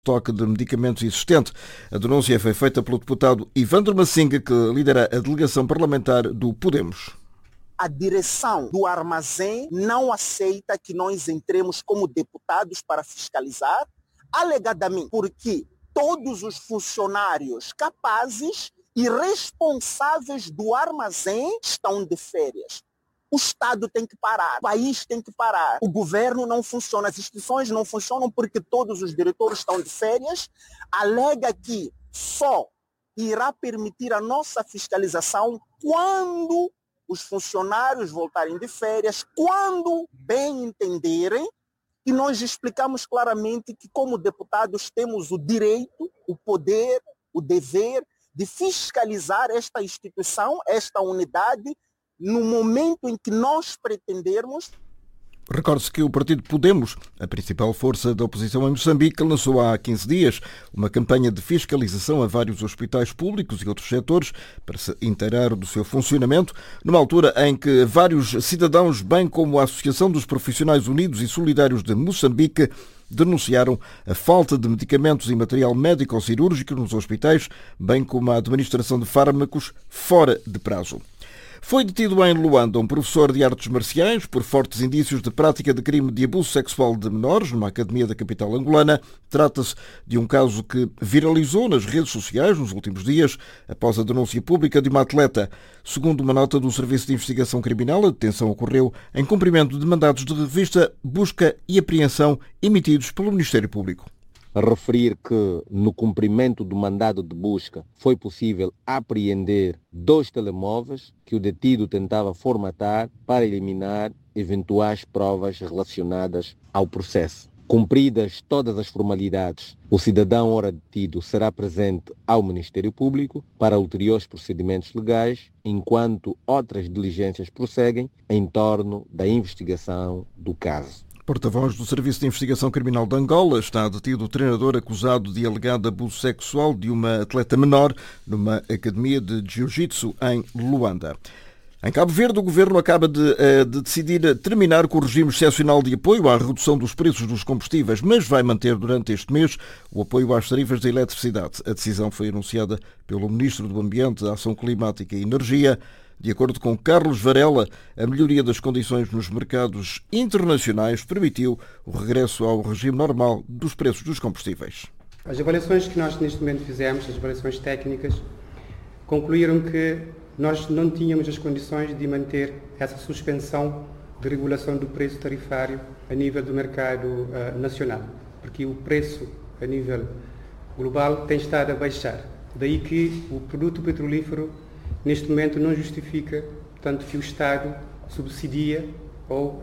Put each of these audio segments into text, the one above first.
estoque de medicamentos existente. A denúncia foi feita pelo deputado Ivandro Massinga, que lidera a delegação parlamentar do Podemos. A direção do armazém não aceita que nós entremos como deputados para fiscalizar, alegadamente porque todos os funcionários capazes e responsáveis do armazém estão de férias. O Estado tem que parar, o país tem que parar, o governo não funciona, as instituições não funcionam porque todos os diretores estão de férias. Alega que só irá permitir a nossa fiscalização quando os funcionários voltarem de férias, quando bem entenderem, e nós explicamos claramente que como deputados temos o direito, o poder, o dever de fiscalizar esta instituição, esta unidade, no momento em que nós pretendermos. Recorde-se que o partido Podemos, a principal força da oposição em Moçambique, lançou há 15 dias uma campanha de fiscalização a vários hospitais públicos e outros setores para se inteirar do seu funcionamento, numa altura em que vários cidadãos, bem como a Associação dos Profissionais Unidos e Solidários de Moçambique, denunciaram a falta de medicamentos e material médico-cirúrgico nos hospitais, bem como a administração de fármacos fora de prazo. Foi detido em Luanda um professor de artes marciais por fortes indícios de prática de crime de abuso sexual de menores numa academia da capital angolana. Trata-se de um caso que viralizou nas redes sociais nos últimos dias após a denúncia pública de uma atleta. Segundo uma nota do Serviço de Investigação Criminal, a detenção ocorreu em cumprimento de mandados de revista, busca e apreensão emitidos pelo Ministério Público. A referir que, no cumprimento do mandado de busca, foi possível apreender 2 telemóveis que o detido tentava formatar para eliminar eventuais provas relacionadas ao processo. Cumpridas todas as formalidades, o cidadão ora detido será presente ao Ministério Público para ulteriores procedimentos legais, enquanto outras diligências prosseguem em torno da investigação do caso. Porta-voz do Serviço de Investigação Criminal de Angola, está detido o treinador acusado de alegado abuso sexual de uma atleta menor numa academia de jiu-jitsu em Luanda. Em Cabo Verde, o governo acaba de decidir terminar com o regime excepcional de apoio à redução dos preços dos combustíveis, mas vai manter durante este mês o apoio às tarifas da eletricidade. A decisão foi anunciada pelo Ministro do Ambiente, Ação Climática e Energia. De acordo com Carlos Varela, a melhoria das condições nos mercados internacionais permitiu o regresso ao regime normal dos preços dos combustíveis. As avaliações que nós neste momento fizemos, as avaliações técnicas, concluíram que nós não tínhamos as condições de manter essa suspensão de regulação do preço tarifário a nível do mercado nacional, porque o preço a nível global tem estado a baixar. Daí que o produto petrolífero neste momento não justifica, tanto que o Estado subsidia ou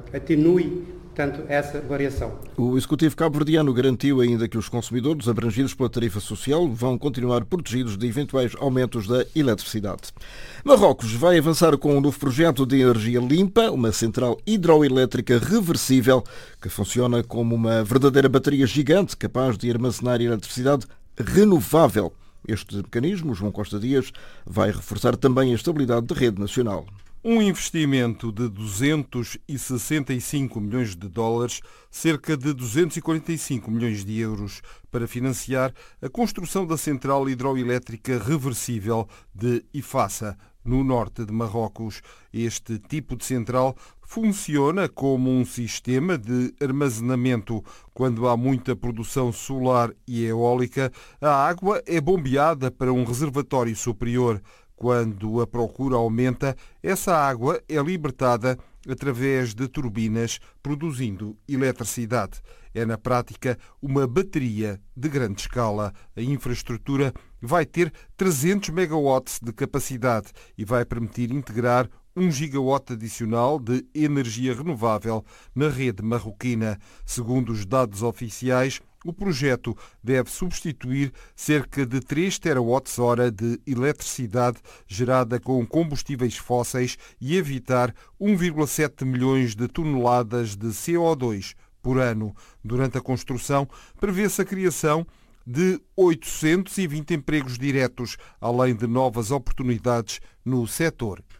atenue tanto essa variação. O Executivo cabo-verdiano garantiu ainda que os consumidores abrangidos pela tarifa social vão continuar protegidos de eventuais aumentos da eletricidade. Marrocos vai avançar com um novo projeto de energia limpa, uma central hidroelétrica reversível que funciona como uma verdadeira bateria gigante capaz de armazenar eletricidade renovável. Este mecanismo, João Costa Dias, vai reforçar também a estabilidade da rede nacional. Um investimento de 265 milhões de dólares, cerca de 245 milhões de euros, para financiar a construção da central hidroelétrica reversível de Ifassa, no norte de Marrocos. Este tipo de central funciona como um sistema de armazenamento. Quando há muita produção solar e eólica, a água é bombeada para um reservatório superior. Quando a procura aumenta, essa água é libertada através de turbinas, produzindo eletricidade. É, na prática, uma bateria de grande escala. A infraestrutura vai ter 300 megawatts de capacidade e vai permitir integrar 1 gigawatt adicional de energia renovável na rede marroquina. Segundo os dados oficiais, o projeto deve substituir cerca de 3 terawatts-hora de eletricidade gerada com combustíveis fósseis e evitar 1,7 milhões de toneladas de CO2 por ano. Durante a construção, prevê-se a criação de 820 empregos diretos, além de novas oportunidades no setor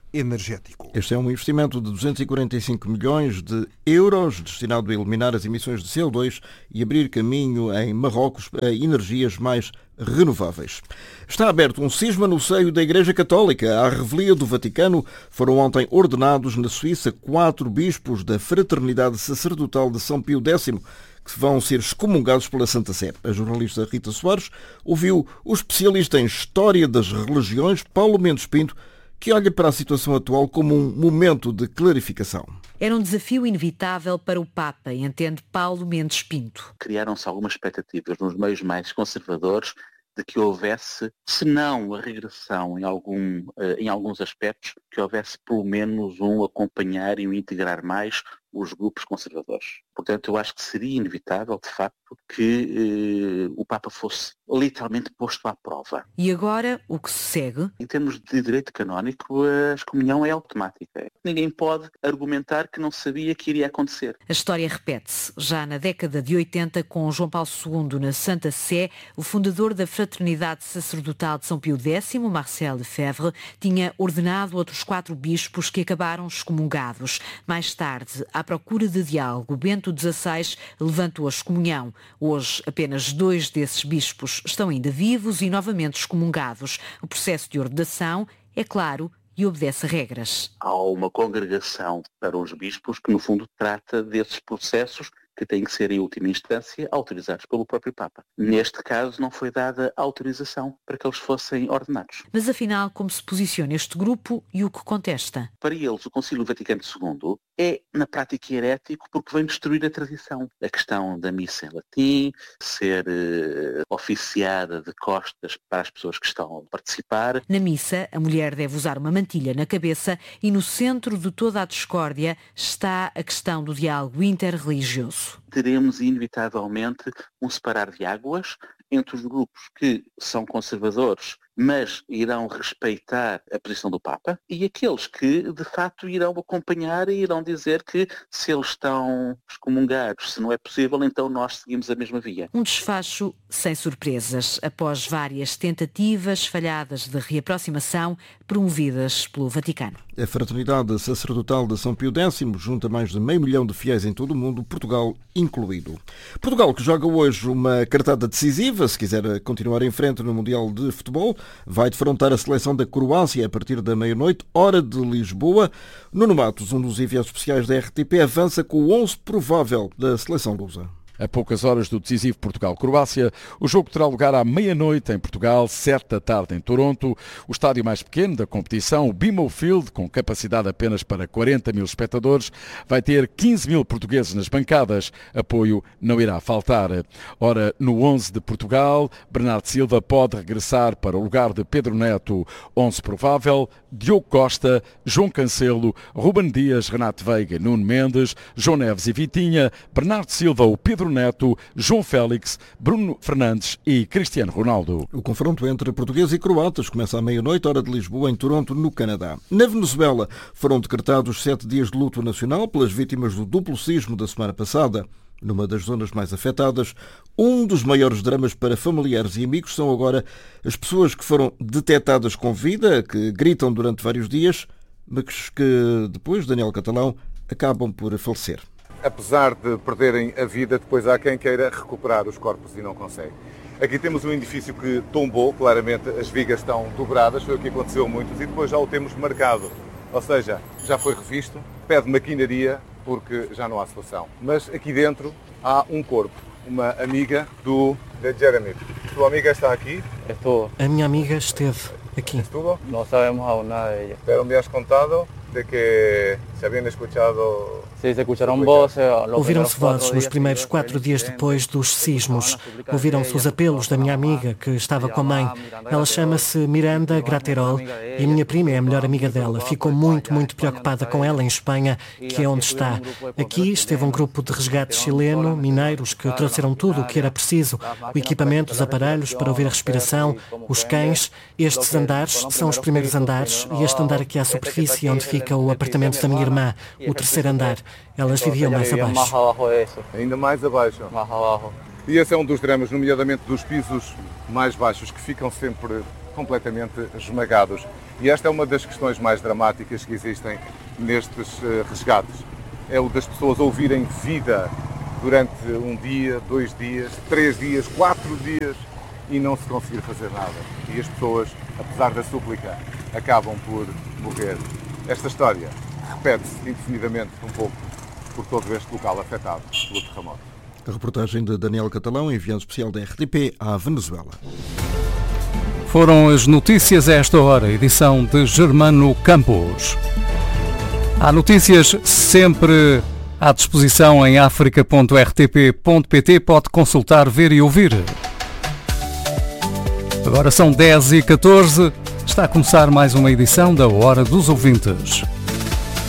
energético. Este é um investimento de 245 milhões de euros destinado a eliminar as emissões de CO2 e abrir caminho em Marrocos a energias mais renováveis. Está aberto um cisma no seio da Igreja Católica. À revelia do Vaticano, foram ontem ordenados na Suíça 4 bispos da Fraternidade Sacerdotal de São Pio X, que vão ser excomungados pela Santa Sé. A jornalista Rita Soares ouviu o especialista em História das Religiões, Paulo Mendes Pinto, que olha para a situação atual como um momento de clarificação. Era um desafio inevitável para o Papa, entende Paulo Mendes Pinto. Criaram-se algumas expectativas nos meios mais conservadores de que houvesse, se não a regressão em alguns aspectos, que houvesse pelo menos um acompanhar e um integrar mais os grupos conservadores. Portanto, eu acho que seria inevitável, de facto, que o Papa fosse literalmente posto à prova. E agora, o que se segue? Em termos de direito canónico, a excomunhão é automática. Ninguém pode argumentar que não sabia que iria acontecer. A história repete-se. Já na década de 80, com João Paulo II na Santa Sé, o fundador da Fraternidade Sacerdotal de São Pio X, Marcel Lefebvre, tinha ordenado outros 4 bispos que acabaram excomungados. Mais tarde, à procura de diálogo, Bento XVI levantou a excomunhão. Hoje, apenas 2 desses bispos estão ainda vivos e novamente excomungados. O processo de ordenação é claro e obedece a regras. Há uma congregação para os bispos que, no fundo, trata desses processos que têm que ser, em última instância, autorizados pelo próprio Papa. Neste caso, não foi dada autorização para que eles fossem ordenados. Mas, afinal, como se posiciona este grupo e o que contesta? Para eles, o Concílio Vaticano II é, na prática, herético porque vem destruir a tradição. A questão da missa em latim, ser oficiada de costas para as pessoas que estão a participar. Na missa, a mulher deve usar uma mantilha na cabeça e no centro de toda a discórdia está a questão do diálogo interreligioso. Teremos, inevitavelmente, um separar de águas entre os grupos que são conservadores, mas irão respeitar a posição do Papa, e aqueles que, de facto, irão acompanhar e irão dizer que, se eles estão excomungados, se não é possível, então nós seguimos a mesma via. Um desfecho sem surpresas, após várias tentativas falhadas de reaproximação promovidas pelo Vaticano. A Fraternidade Sacerdotal de São Pio X junta mais de 500 mil de fiéis em todo o mundo, Portugal incluído. Portugal, que joga hoje uma cartada decisiva, se quiser continuar em frente no Mundial de Futebol, vai defrontar a seleção da Croácia a partir da meia-noite, hora de Lisboa. Nuno Matos, um dos enviados especiais da RTP, avança com o 11 provável da seleção lusa. A poucas horas do decisivo Portugal-Croácia, o jogo terá lugar à meia-noite em Portugal, 7h em Toronto. O estádio mais pequeno da competição, o BMO Field, com capacidade apenas para 40 mil espectadores, vai ter 15 mil portugueses nas bancadas. Apoio não irá faltar. Ora, no 11 de Portugal, Bernardo Silva pode regressar para o lugar de Pedro Neto. 11 provável, Diogo Costa, João Cancelo, Ruben Dias, Renato Veiga, Nuno Mendes, João Neves e Vitinha, Bernardo Silva, o Pedro Neto, João Félix, Bruno Fernandes e Cristiano Ronaldo. O confronto entre portugueses e croatas começa à meia-noite, hora de Lisboa, em Toronto, no Canadá. Na Venezuela foram decretados 7 dias de luto nacional pelas vítimas do duplo sismo da semana passada. Numa das zonas mais afetadas, um dos maiores dramas para familiares e amigos são agora as pessoas que foram detectadas com vida, que gritam durante vários dias, mas que depois, Daniel Catalão, acabam por falecer. Apesar de perderem a vida, depois há quem queira recuperar os corpos e não consegue. Aqui temos um edifício que tombou, claramente as vigas estão dobradas, foi o que aconteceu a muitos, e depois já o temos marcado. Ou seja, já foi revisto, pede maquinaria, porque já não há solução. Mas aqui dentro há um corpo, uma amiga de Jeremy. Tua amiga está aqui? Estuvo. A minha amiga esteve aqui. Estuvo? No sabemos aún nada de ella. Pero me has contado de que se habían escuchado... Sí, se escucharon voces. Ouviram-se vozes nos primeiros 4 dias depois dos sismos. Ouviram-se os apelos da minha amiga, que estava com a mãe. Ela chama-se Miranda Graterol e a minha prima é a melhor amiga dela. Ficou muito preocupada com ela em Espanha, que é onde está. Aqui esteve um grupo de resgate chileno, mineiros, que trouxeram tudo o que era preciso. O equipamento, os aparelhos para ouvir a respiração, os cães. Estes andares são os primeiros andares e este andar aqui à superfície, onde fica o apartamento da minha irmã, o terceiro andar. Elas viviam mais abaixo. Ainda mais abaixo. E esse é um dos dramas, nomeadamente dos pisos mais baixos, que ficam sempre completamente esmagados. E esta é uma das questões mais dramáticas que existem nestes resgates. É o das pessoas ouvirem vida durante um dia, 2 dias, 3 dias, 4 dias e não se conseguir fazer nada. E as pessoas, apesar da súplica, acabam por morrer. Esta história repete-se indefinidamente um pouco por todo este local afetado pelo terremoto. A reportagem de Daniel Catalão, enviado especial da RTP à Venezuela. Foram as notícias a esta hora, edição de Germano Campos. Há notícias sempre à disposição em africa.rtp.pt. Pode consultar, ver e ouvir. Agora são 10h14. Está a começar mais uma edição da Hora dos Ouvintes.